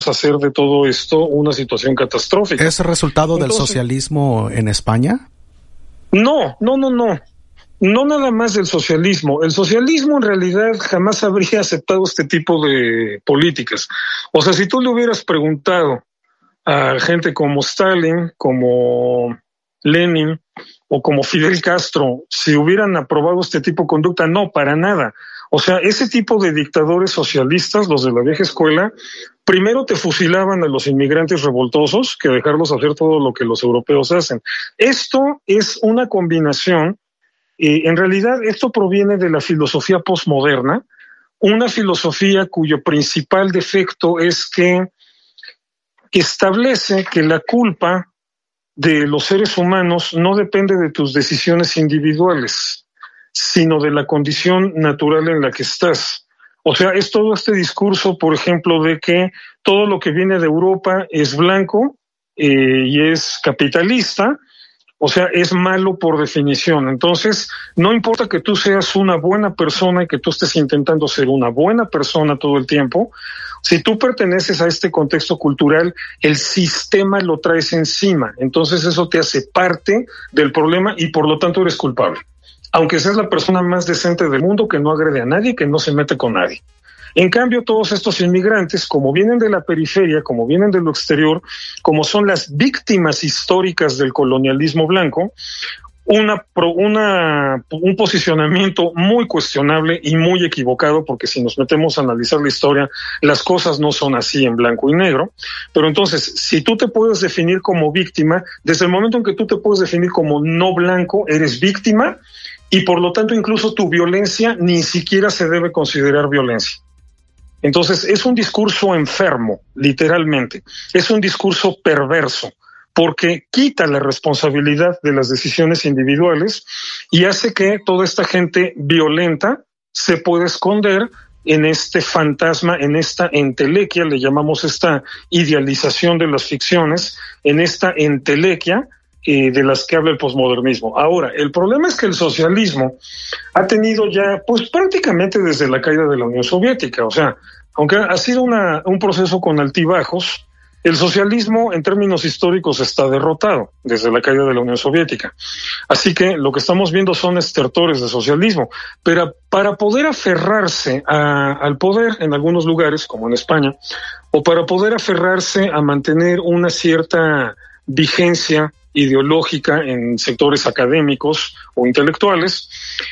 hacer de todo esto una situación catastrófica. ¿Es resultado del socialismo en España? No. No nada más del socialismo. El socialismo en realidad jamás habría aceptado este tipo de políticas. O sea, si tú le hubieras preguntado a gente como Stalin, como Lenin o como Fidel Castro si hubieran aprobado este tipo de conducta, no, para nada. O sea, ese tipo de dictadores socialistas, los de la vieja escuela, primero te fusilaban a los inmigrantes revoltosos que dejarlos hacer todo lo que los europeos hacen. Esto es una combinación. En realidad, esto proviene de la filosofía posmoderna, una filosofía cuyo principal defecto es que establece que la culpa de los seres humanos no depende de tus decisiones individuales, sino de la condición natural en la que estás. O sea, es todo este discurso, por ejemplo, de que todo lo que viene de Europa es blanco y es capitalista. O sea, es malo por definición. Entonces, no importa que tú seas una buena persona y que tú estés intentando ser una buena persona todo el tiempo, si tú perteneces a este contexto cultural, el sistema lo traes encima. Entonces, eso te hace parte del problema y por lo tanto eres culpable. Aunque seas la persona más decente del mundo, que no agrede a nadie, que no se mete con nadie. En cambio, todos estos inmigrantes, como vienen de la periferia, como vienen de lo exterior, como son las víctimas históricas del colonialismo blanco, un posicionamiento muy cuestionable y muy equivocado, porque si nos metemos a analizar la historia, las cosas no son así en blanco y negro. Pero entonces, si tú te puedes definir como víctima, desde el momento en que tú te puedes definir como no blanco, eres víctima y por lo tanto incluso tu violencia ni siquiera se debe considerar violencia. Entonces, es un discurso enfermo, literalmente. Es un discurso perverso, porque quita la responsabilidad de las decisiones individuales y hace que toda esta gente violenta se pueda esconder en este fantasma, en esta entelequia, le llamamos esta idealización de las ficciones, en esta entelequia de las que habla el posmodernismo. Ahora, el problema es que el socialismo ha tenido ya, pues prácticamente desde la caída de la Unión Soviética, o sea, aunque ha sido un proceso con altibajos, el socialismo en términos históricos está derrotado desde la caída de la Unión Soviética. Así que lo que estamos viendo son estertores de socialismo, pero para poder aferrarse al poder en algunos lugares, como en España, o para poder aferrarse a mantener una cierta vigencia ideológica en sectores académicos o intelectuales,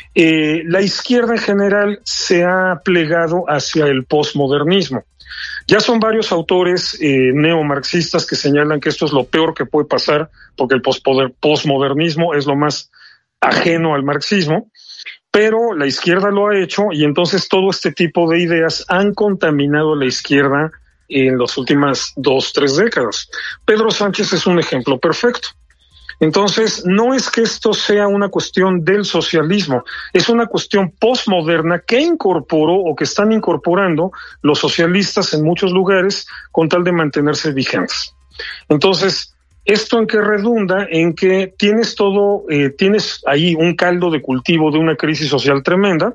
la izquierda en general se ha plegado hacia el posmodernismo. Ya son varios autores neomarxistas que señalan que esto es lo peor que puede pasar, porque el posmodernismo es lo más ajeno al marxismo, pero la izquierda lo ha hecho y entonces todo este tipo de ideas han contaminado a la izquierda en las últimas 2-3 décadas. Pedro Sánchez es un ejemplo perfecto. Entonces, no es que esto sea una cuestión del socialismo, es una cuestión posmoderna que incorporó o que están incorporando los socialistas en muchos lugares con tal de mantenerse vigentes. Entonces, ¿esto en qué redunda? En que tienes tienes ahí un caldo de cultivo de una crisis social tremenda.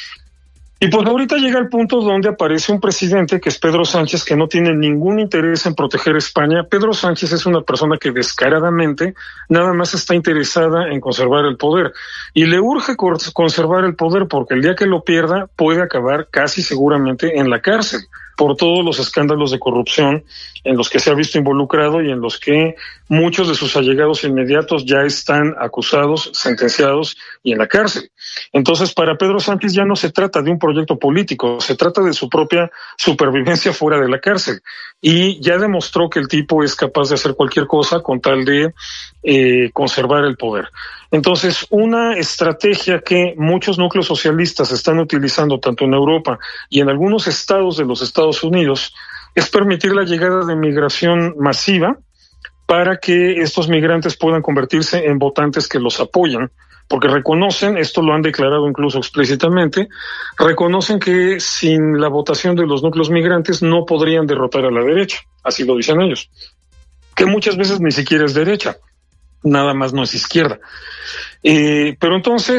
Y pues ahorita llega el punto donde aparece un presidente que es Pedro Sánchez, que no tiene ningún interés en proteger España. Pedro Sánchez es una persona que descaradamente nada más está interesada en conservar el poder. Y le urge conservar el poder porque el día que lo pierda puede acabar casi seguramente en la cárcel por todos los escándalos de corrupción en los que se ha visto involucrado y en los que muchos de sus allegados inmediatos ya están acusados, sentenciados y en la cárcel. Entonces, para Pedro Sánchez ya no se trata de un proyecto político, se trata de su propia supervivencia fuera de la cárcel. Y ya demostró que el tipo es capaz de hacer cualquier cosa con tal de conservar el poder. Entonces, una estrategia que muchos núcleos socialistas están utilizando tanto en Europa y en algunos estados de los Estados Unidos es permitir la llegada de migración masiva para que estos migrantes puedan convertirse en votantes que los apoyan, porque reconocen, esto lo han declarado incluso explícitamente, reconocen que sin la votación de los núcleos migrantes no podrían derrotar a la derecha, así lo dicen ellos, que muchas veces ni siquiera es derecha, nada más no es izquierda. Pero entonces,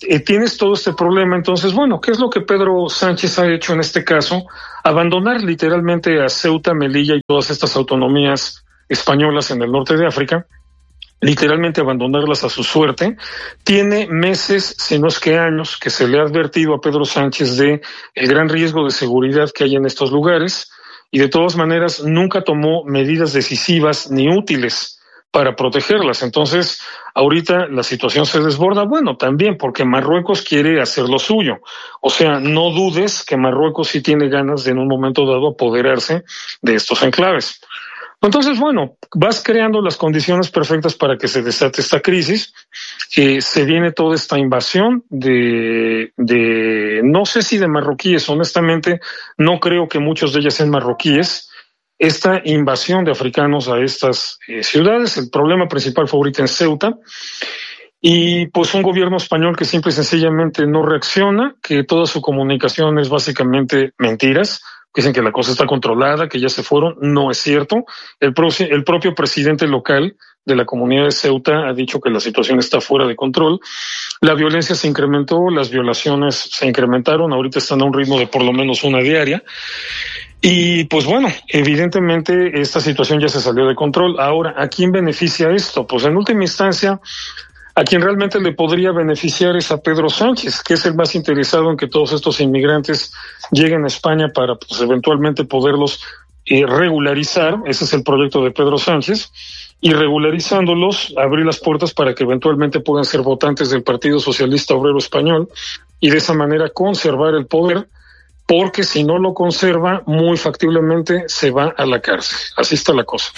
tienes todo este problema. Entonces, bueno, ¿qué es lo que Pedro Sánchez ha hecho en este caso? Abandonar literalmente a Ceuta, Melilla y todas estas autonomías españolas en el norte de África, literalmente abandonarlas a su suerte. Tiene meses, si no es que años, que se le ha advertido a Pedro Sánchez de el gran riesgo de seguridad que hay en estos lugares, y de todas maneras nunca tomó medidas decisivas ni útiles para protegerlas. Entonces, ahorita la situación se desborda, bueno, también porque Marruecos quiere hacer lo suyo. O sea, no dudes que Marruecos sí tiene ganas de en un momento dado apoderarse de estos enclaves. Entonces, bueno, vas creando las condiciones perfectas para que se desate esta crisis. Se viene toda esta invasión de no sé si de marroquíes, honestamente, no creo que muchos de ellas sean marroquíes. Esta invasión de africanos a estas ciudades, el problema principal fue ahorita en Ceuta, y pues un gobierno español que simple y sencillamente no reacciona, que toda su comunicación es básicamente mentiras. Dicen que la cosa está controlada, que ya se fueron. No es cierto. El propio presidente local de la comunidad de Ceuta ha dicho que la situación está fuera de control. La violencia se incrementó, las violaciones se incrementaron, ahorita están a un ritmo de por lo menos una diaria. Y pues bueno, evidentemente esta situación ya se salió de control. Ahora, ¿a quién beneficia esto? Pues en última instancia, a quien realmente le podría beneficiar es a Pedro Sánchez, que es el más interesado en que todos estos inmigrantes lleguen a España para pues eventualmente poderlos regularizar. Ese es el proyecto de Pedro Sánchez. Y regularizándolos, abrir las puertas para que eventualmente puedan ser votantes del Partido Socialista Obrero Español y de esa manera conservar el poder, porque si no lo conserva, muy factiblemente se va a la cárcel. Así está la cosa.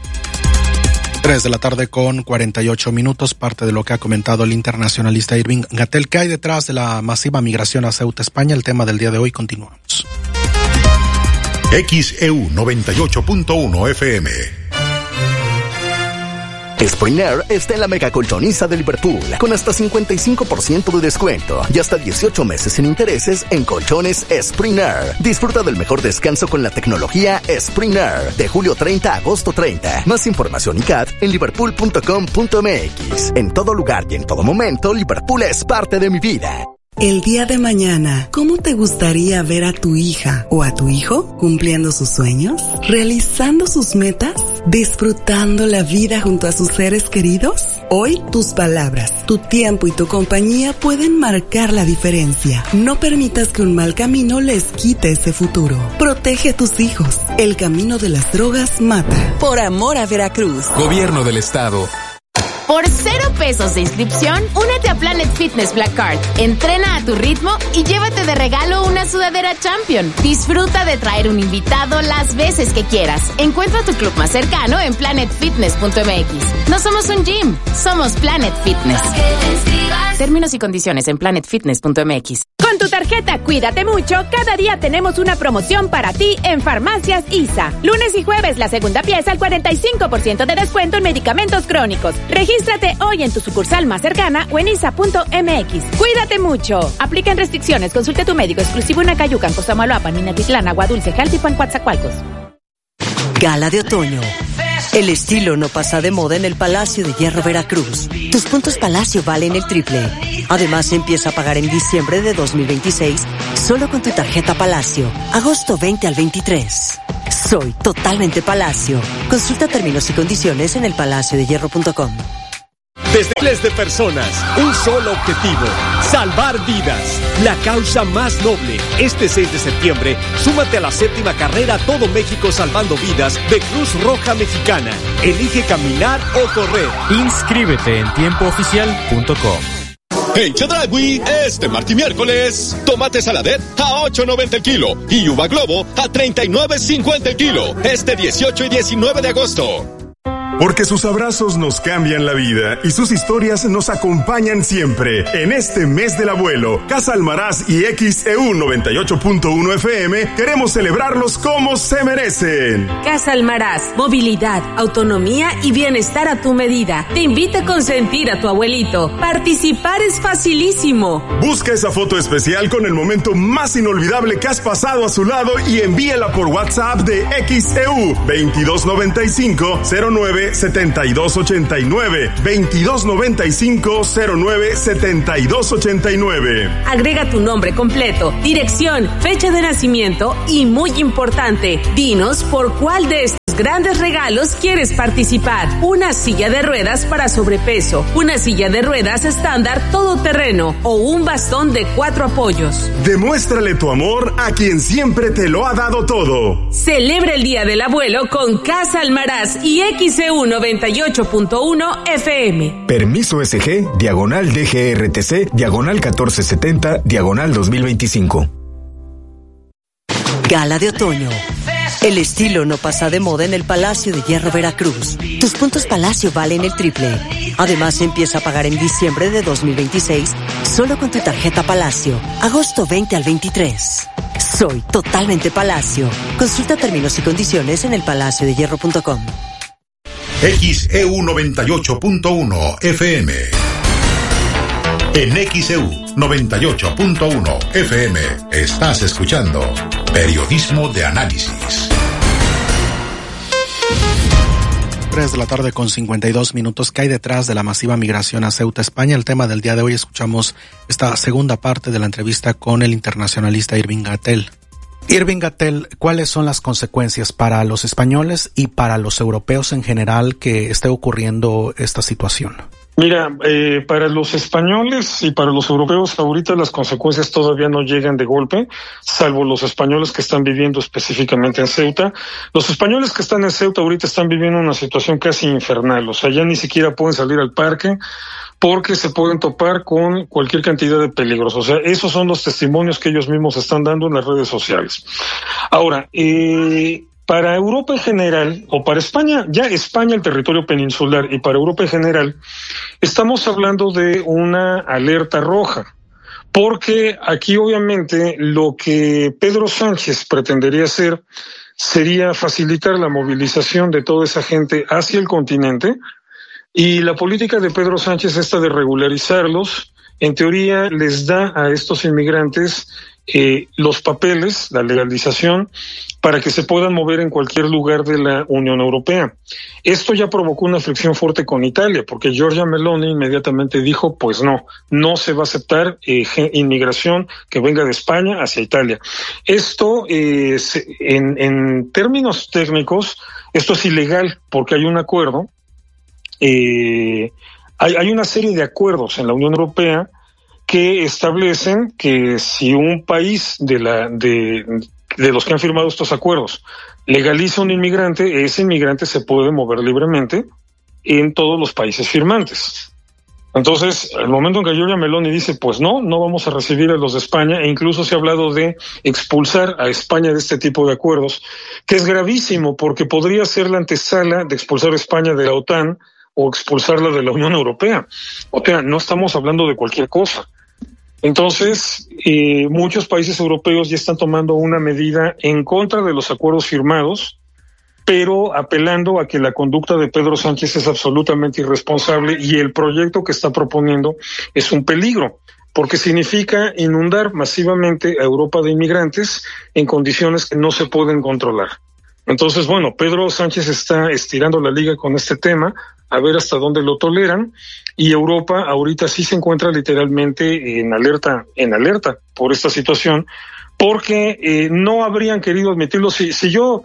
3 de la tarde con 48 minutos, parte de lo que ha comentado el internacionalista Irving Gatell. ¿Qué hay detrás de la masiva migración a Ceuta, España? El tema del día de hoy, continuamos. XEU 98.1 FM. Spring Air está en la mega colchoniza de Liverpool, con hasta 55% de descuento y hasta 18 meses sin intereses en colchones Spring Air. Disfruta del mejor descanso con la tecnología Spring Air, de julio 30 a agosto 30. Más información y CAT en liverpool.com.mx. En todo lugar y en todo momento, Liverpool es parte de mi vida. El día de mañana, ¿cómo te gustaría ver a tu hija o a tu hijo cumpliendo sus sueños, realizando sus metas, disfrutando la vida junto a sus seres queridos? Hoy, tus palabras, tu tiempo y tu compañía pueden marcar la diferencia. No permitas que un mal camino les quite ese futuro. Protege a tus hijos. El camino de las drogas mata. Por amor a Veracruz. Gobierno del Estado. Por 0 pesos de inscripción, únete a Planet Fitness Black Card. Entrena a tu ritmo y llévate de regalo una sudadera Champion. Disfruta de traer un invitado las veces que quieras. Encuentra tu club más cercano en planetfitness.mx. No somos un gym, somos Planet Fitness. Términos y condiciones en planetfitness.mx. Con tu tarjeta Cuídate Mucho, cada día tenemos una promoción para ti en Farmacias ISA. Lunes y jueves, la segunda pieza al 45% de descuento en medicamentos crónicos. Regístrate hoy en tu sucursal más cercana o en isa.mx. Cuídate mucho. Aplican restricciones. Consulte a tu médico exclusivo en Acayucan, Cosamaloapan, Minatitlán, Agua Dulce, Jaltipan, Coatzacoalcos. Gala de otoño. El estilo no pasa de moda en el Palacio de Hierro Veracruz. Tus puntos Palacio valen el triple. Además, empieza a pagar en diciembre de 2026 solo con tu tarjeta Palacio. Agosto 20 al 23. Soy totalmente Palacio. Consulta términos y condiciones en elpalaciodehierro.com. Desde miles de personas, un solo objetivo: salvar vidas. La causa más noble. Este 6 de septiembre, súmate a la 7ª carrera Todo México Salvando Vidas de Cruz Roja Mexicana. Elige caminar o correr. Inscríbete en tiempooficial.com. En Chedraui, este martes y miércoles, tomate saladet a $8.90 el kilo y uva globo a $39.50 el kilo. Este 18 y 19 de agosto. Porque sus abrazos nos cambian la vida y sus historias nos acompañan siempre. En este mes del abuelo, Casa Almaraz y XEU 98.1 FM queremos celebrarlos como se merecen. Casa Almaraz, movilidad, autonomía y bienestar a tu medida. Te invita a consentir a tu abuelito. Participar es facilísimo. Busca esa foto especial con el momento más inolvidable que has pasado a su lado y envíala por WhatsApp de XEU 2295 09 09-7289, 2295-09-7289. Agrega tu nombre completo, dirección, fecha de nacimiento y, muy importante, dinos por cuál de estos grandes regalos quieres participar. Una silla de ruedas para sobrepeso, una silla de ruedas estándar todoterreno o un bastón de 4 apoyos. Demuéstrale tu amor a quien siempre te lo ha dado todo. Celebra el Día del Abuelo con Casa Almaraz y XEU 98.1 FM. Permiso SG, diagonal DGRTC, diagonal 1470, diagonal 2025. Gala de otoño. El estilo no pasa de moda en el Palacio de Hierro Veracruz. Tus puntos Palacio valen el triple. Además, empieza a pagar en diciembre de 2026 solo con tu tarjeta Palacio. Agosto 20 al 23. Soy totalmente Palacio. Consulta términos y condiciones en elpalaciodehierro.com. XEU 98.1 FM. En XEU 98.1 FM estás escuchando Periodismo de Análisis. 3 de la tarde con 52 minutos. ¿Qué hay detrás de la masiva migración a Ceuta, España? El tema del día de hoy. Escuchamos esta segunda parte de la entrevista con el internacionalista Irving Gatell. Irving Gatell, ¿cuáles son las consecuencias para los españoles y para los europeos en general que esté ocurriendo esta situación? Mira, para los españoles y para los europeos ahorita las consecuencias todavía no llegan de golpe, salvo los españoles que están viviendo específicamente en Ceuta. Los españoles que están en Ceuta ahorita están viviendo una situación casi infernal, o sea, ya ni siquiera pueden salir al parque porque se pueden topar con cualquier cantidad de peligros. O sea, esos son los testimonios que ellos mismos están dando en las redes sociales. Ahora, para Europa en general, o para España, ya España, el territorio peninsular, y para Europa en general, estamos hablando de una alerta roja, porque aquí obviamente lo que Pedro Sánchez pretendería hacer sería facilitar la movilización de toda esa gente hacia el continente, y la política de Pedro Sánchez, esta de regularizarlos, en teoría les da a estos inmigrantes los papeles, la legalización, para que se puedan mover en cualquier lugar de la Unión Europea. Esto ya provocó una fricción fuerte con Italia, porque Giorgia Meloni inmediatamente dijo, pues no se va a aceptar inmigración que venga de España hacia Italia. Esto, en términos técnicos, esto es ilegal, porque hay un acuerdo, hay una serie de acuerdos en la Unión Europea que establecen que si un país de los que han firmado estos acuerdos legaliza un inmigrante, ese inmigrante se puede mover libremente en todos los países firmantes. Entonces, al momento en que Giorgia Meloni dice, pues no vamos a recibir a los de España, e incluso se ha hablado de expulsar a España de este tipo de acuerdos, que es gravísimo porque podría ser la antesala de expulsar a España de la OTAN o expulsarla de la Unión Europea. O sea, no estamos hablando de cualquier cosa. Entonces, muchos países europeos ya están tomando una medida en contra de los acuerdos firmados, pero apelando a que la conducta de Pedro Sánchez es absolutamente irresponsable y el proyecto que está proponiendo es un peligro, porque significa inundar masivamente a Europa de inmigrantes en condiciones que no se pueden controlar. Entonces, bueno, Pedro Sánchez está estirando la liga con este tema, a ver hasta dónde lo toleran, y Europa ahorita sí se encuentra literalmente en alerta por esta situación, porque no habrían querido admitirlo. Si yo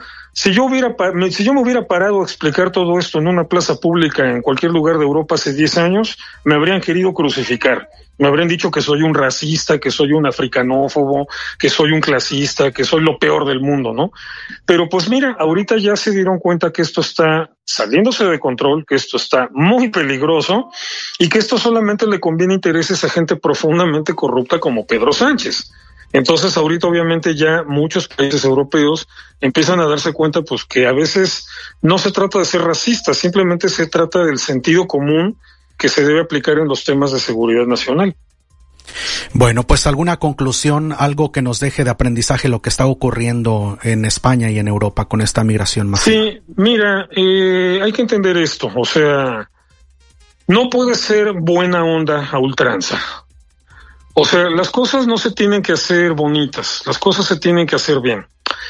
me hubiera parado a explicar todo esto en una plaza pública en cualquier lugar de Europa hace 10 años, me habrían querido crucificar. Me habrían dicho que soy un racista, que soy un africanófobo, que soy un clasista, que soy lo peor del mundo, ¿no? Pero pues mira, ahorita ya se dieron cuenta que esto está saliéndose de control, que esto está muy peligroso y que esto solamente le conviene intereses a gente profundamente corrupta como Pedro Sánchez. Entonces ahorita obviamente ya muchos países europeos empiezan a darse cuenta pues que a veces no se trata de ser racistas, simplemente se trata del sentido común que se debe aplicar en los temas de seguridad nacional. Bueno, pues alguna conclusión, algo que nos deje de aprendizaje lo que está ocurriendo en España y en Europa con esta migración masiva. Sí, mira, hay que entender esto, o sea, no puede ser buena onda a ultranza. O sea, las cosas no se tienen que hacer bonitas, las cosas se tienen que hacer bien.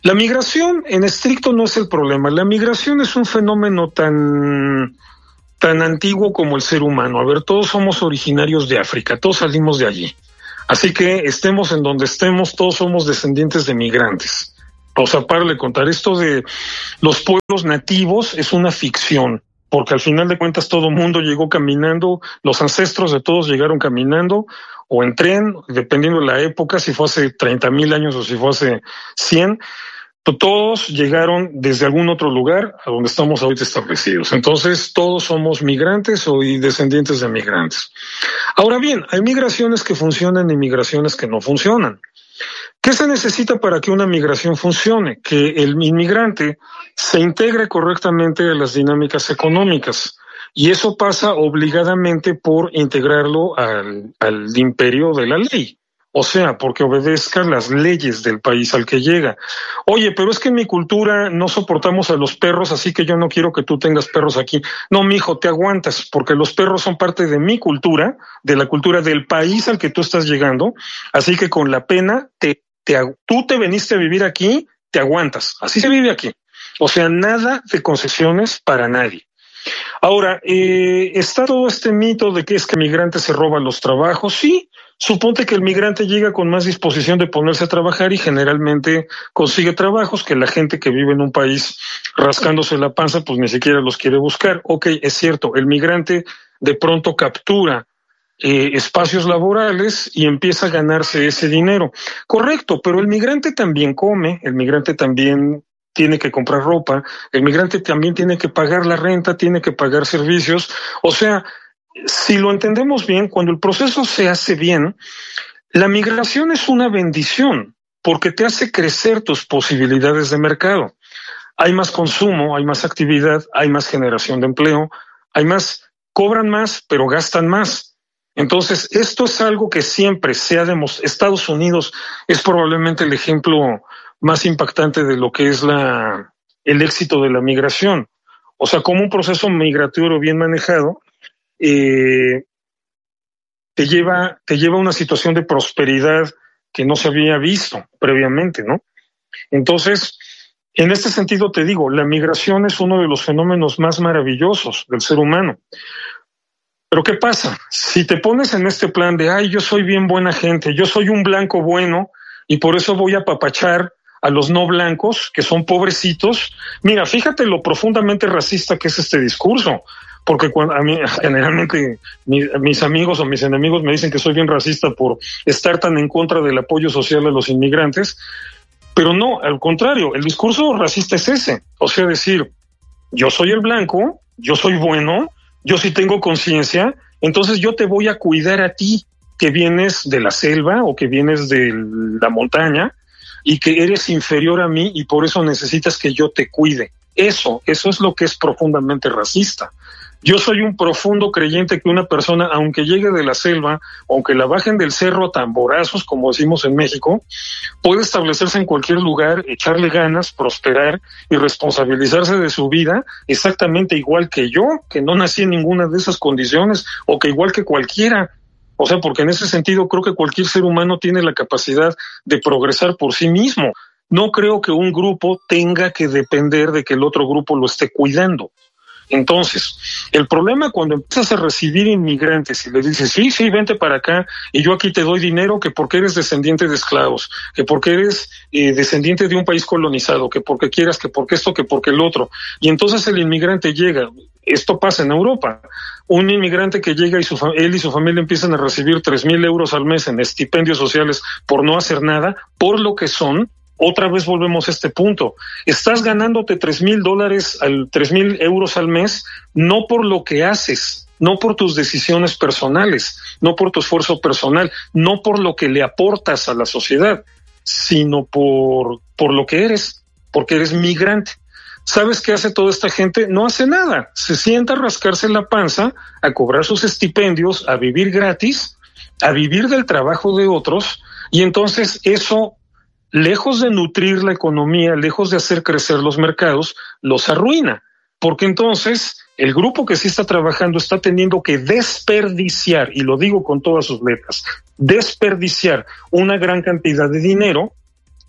La migración en estricto no es el problema. La migración es un fenómeno tan antiguo como el ser humano. A ver, todos somos originarios de África, todos salimos de allí. Así que estemos en donde estemos, todos somos descendientes de migrantes. O sea, para de contar, esto de los pueblos nativos es una ficción, porque al final de cuentas todo el mundo llegó caminando, los ancestros de todos llegaron caminando o en tren, dependiendo de la época, si fue hace 30,000 años o si fue hace 100, todos llegaron desde algún otro lugar a donde estamos ahorita establecidos. Entonces, todos somos migrantes o descendientes de migrantes. Ahora bien, hay migraciones que funcionan y migraciones que no funcionan. ¿Qué se necesita para que una migración funcione? Que el inmigrante se integre correctamente a las dinámicas económicas. Y eso pasa obligadamente por integrarlo al imperio de la ley. O sea, porque obedezca las leyes del país al que llega. Oye, pero es que en mi cultura no soportamos a los perros, así que yo no quiero que tú tengas perros aquí. No, mijo, te aguantas, porque los perros son parte de mi cultura, de la cultura del país al que tú estás llegando. Así que con la pena, tú te viniste a vivir aquí, te aguantas. Así se vive aquí. O sea, nada de concesiones para nadie. Ahora, está todo este mito de que es que el migrante se roba los trabajos. Sí, suponte que el migrante llega con más disposición de ponerse a trabajar y generalmente consigue trabajos que la gente que vive en un país rascándose la panza pues ni siquiera los quiere buscar. Ok, es cierto, el migrante de pronto captura espacios laborales y empieza a ganarse ese dinero. Correcto, pero el migrante también come, el migrante también tiene que comprar ropa, el migrante también tiene que pagar la renta, tiene que pagar servicios. O sea, si lo entendemos bien, cuando el proceso se hace bien, la migración es una bendición porque te hace crecer tus posibilidades de mercado. Hay más consumo, hay más actividad, hay más generación de empleo, hay más, cobran más, pero gastan más. Entonces, esto es algo que siempre se ha demostrado. Estados Unidos es probablemente el ejemplo más impactante de lo que es el éxito de la migración. O sea, como un proceso migratorio bien manejado te lleva a una situación de prosperidad que no se había visto previamente, ¿no? Entonces, en este sentido te digo, la migración es uno de los fenómenos más maravillosos del ser humano. Pero ¿qué pasa? Si te pones en este plan de, ay, yo soy bien buena gente, yo soy un blanco bueno y por eso voy a apapachar a los no blancos, que son pobrecitos. Mira, fíjate lo profundamente racista que es este discurso, porque cuando a mí generalmente mis amigos o mis enemigos me dicen que soy bien racista por estar tan en contra del apoyo social a los inmigrantes, pero no, al contrario, el discurso racista es ese, o sea, decir, yo soy el blanco, yo soy bueno, yo sí tengo conciencia, entonces yo te voy a cuidar a ti, que vienes de la selva o que vienes de la montaña, y que eres inferior a mí y por eso necesitas que yo te cuide. Eso es lo que es profundamente racista. Yo soy un profundo creyente que una persona, aunque llegue de la selva, aunque la bajen del cerro a tamborazos, como decimos en México, puede establecerse en cualquier lugar, echarle ganas, prosperar y responsabilizarse de su vida exactamente igual que yo, que no nací en ninguna de esas condiciones, o que igual que cualquiera. O sea, porque en ese sentido creo que cualquier ser humano tiene la capacidad de progresar por sí mismo. No creo que un grupo tenga que depender de que el otro grupo lo esté cuidando. Entonces, el problema cuando empiezas a recibir inmigrantes y le dices, sí, vente para acá y yo aquí te doy dinero, que porque eres descendiente de esclavos, que porque eres descendiente de un país colonizado, que porque quieras, que porque esto, que porque el otro. Y entonces el inmigrante llega. Esto pasa en Europa. Un inmigrante que llega y él y su familia empiezan a recibir 3,000 euros al mes en estipendios sociales por no hacer nada, por lo que son. Otra vez volvemos a este punto. Estás ganándote $3,000 euros al mes, no por lo que haces, no por tus decisiones personales, no por tu esfuerzo personal, no por lo que le aportas a la sociedad, sino por lo que eres, porque eres migrante. ¿Sabes qué hace toda esta gente? No hace nada. Se sienta a rascarse la panza, a cobrar sus estipendios, a vivir gratis, a vivir del trabajo de otros, y entonces eso, lejos de nutrir la economía, lejos de hacer crecer los mercados, los arruina, porque entonces el grupo que sí está trabajando está teniendo que desperdiciar, y lo digo con todas sus letras, desperdiciar una gran cantidad de dinero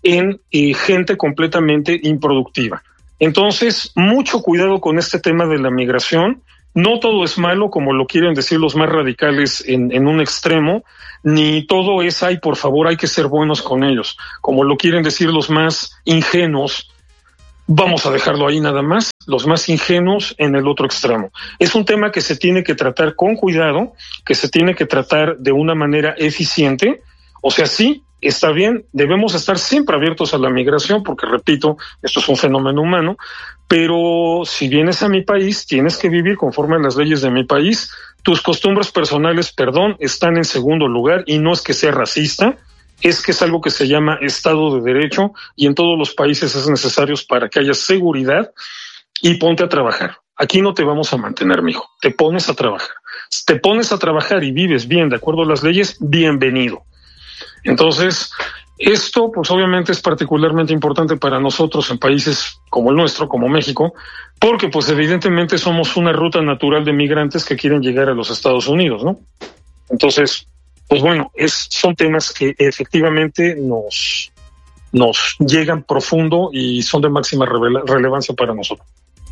en gente completamente improductiva. Entonces, mucho cuidado con este tema de la migración. No todo es malo, como lo quieren decir los más radicales en un extremo, ni todo es, ay, por favor, hay que ser buenos con ellos, como lo quieren decir los más ingenuos. Vamos a dejarlo ahí nada más, los más ingenuos en el otro extremo. Es un tema que se tiene que tratar con cuidado, que se tiene que tratar de una manera eficiente. O sea, sí, está bien, debemos estar siempre abiertos a la migración, porque repito, esto es un fenómeno humano, pero si vienes a mi país, tienes que vivir conforme a las leyes de mi país. Tus costumbres personales, están en segundo lugar, y no es que sea racista, es que es algo que se llama Estado de Derecho, y en todos los países es necesario para que haya seguridad. Y ponte a trabajar. Aquí no te vamos a mantener, mijo. Te pones a trabajar. Si te pones a trabajar y vives bien de acuerdo a las leyes, bienvenido. Entonces, esto pues obviamente es particularmente importante para nosotros en países como el nuestro, como México, porque pues evidentemente somos una ruta natural de migrantes que quieren llegar a los Estados Unidos, ¿no? Entonces, pues bueno, son temas que efectivamente nos llegan profundo y son de máxima relevancia para nosotros.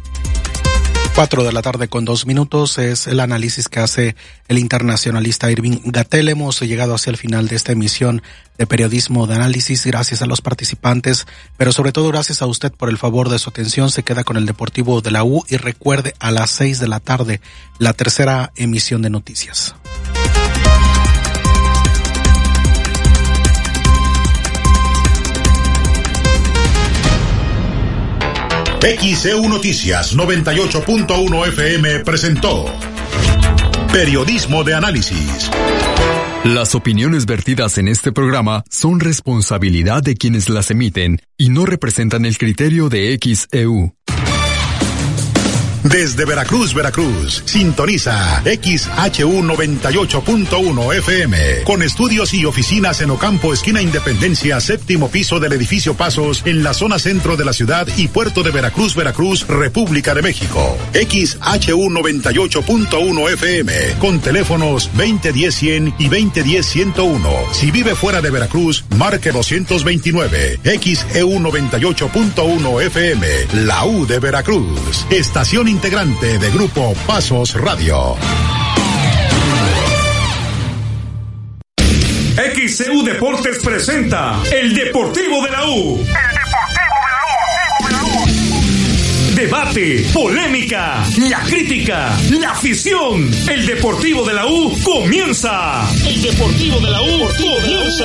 4:02 es el análisis que hace el internacionalista Irving Gatell. Hemos llegado hacia el final de esta emisión de Periodismo de Análisis. Gracias a los participantes, pero sobre todo gracias a usted por el favor de su atención. Se queda con el Deportivo de la U y recuerde, a las 6 de la tarde, la tercera emisión de noticias. XEU Noticias 98.1 FM presentó Periodismo de Análisis. Las opiniones vertidas en este programa son responsabilidad de quienes las emiten y no representan el criterio de XEU. Desde Veracruz, sintoniza XHU 98.1 FM, con estudios y oficinas en Ocampo, esquina Independencia, séptimo piso del edificio Pasos, en la zona centro de la ciudad y puerto de Veracruz, República de México. XHU 98.1 FM, con teléfonos 2010-100 y 2010-101. Si vive fuera de Veracruz, marque 229. XEU 98.1 FM, la U de Veracruz. Estación integrante de Grupo Pasos Radio. XEU Deportes presenta El Deportivo de la U. Debate, polémica, la crítica, la afición. El Deportivo de la U comienza. El Deportivo de la U comienza.